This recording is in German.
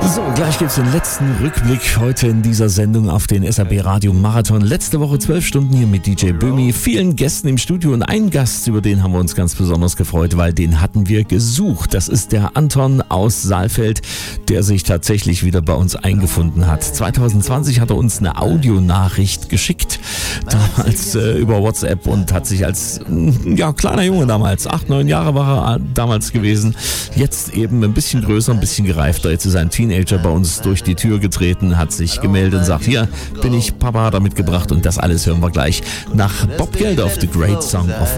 So, gleich gibt's den letzten Rückblick heute in dieser Sendung auf den SAP Radio Marathon. Letzte Woche 12 Stunden hier mit DJ Böhmi, vielen Gästen im Studio und einen Gast, über den haben wir uns ganz besonders gefreut, weil den hatten wir gesucht. Das ist der Anton aus Saalfeld, der sich tatsächlich wieder bei uns eingefunden hat. 2020 hat er uns eine Audionachricht geschickt, damals über WhatsApp, und hat sich als kleiner Junge damals, 8, 9 Jahre war er damals gewesen, jetzt eben ein bisschen größer, ein bisschen gereifter. Jetzt ist ein Teenager bei uns durch die Tür getreten, hat sich gemeldet und sagt, hier bin ich, Papa hat er mitgebracht, und das alles hören wir gleich nach Bob Geldof, The Great Song of